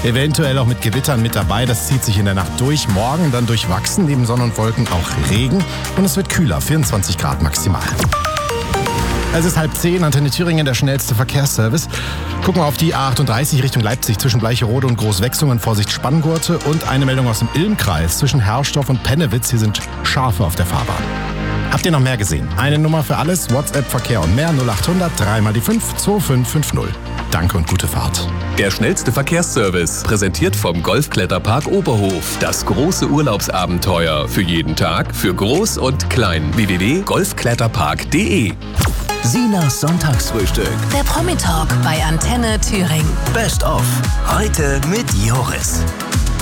Eventuell auch mit Gewittern mit dabei. Das zieht sich in der Nacht durch. Morgen dann durchwachsen, neben Sonne und Wolken auch Regen. Und es wird kühler, 24 Grad maximal. Es ist 9:30, Antenne Thüringen, der schnellste Verkehrsservice. Gucken wir auf die A38 Richtung Leipzig zwischen Bleicherode und Großwechsungen. Vorsicht, Spanngurte. Und eine Meldung aus dem Ilm-Kreis zwischen Herrsdorf und Pennewitz. Hier sind Schafe auf der Fahrbahn. Habt ihr noch mehr gesehen? Eine Nummer für alles, WhatsApp, Verkehr und mehr, 0800 3 mal die 5 2550. Danke und gute Fahrt. Der schnellste Verkehrsservice, präsentiert vom Golfkletterpark Oberhof. Das große Urlaubsabenteuer für jeden Tag, für Groß und Klein. www.golfkletterpark.de. Sinas Sonntagsfrühstück. Der Promi-Talk bei Antenne Thüringen. Best of. Heute mit Joris.